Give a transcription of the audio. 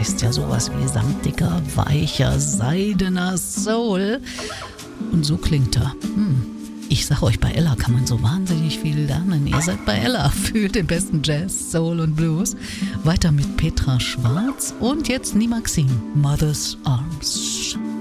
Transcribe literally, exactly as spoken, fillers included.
ist ja sowas wie samtiger, weicher, seidener Soul. Und so klingt er. Hm. Ich sag euch, bei Ella kann man so wahnsinnig viel lernen. Ihr seid bei Ella, fühlt den besten Jazz, Soul und Blues. Weiter mit Petra Schwarz und jetzt Nima Xing, Mother's Arms.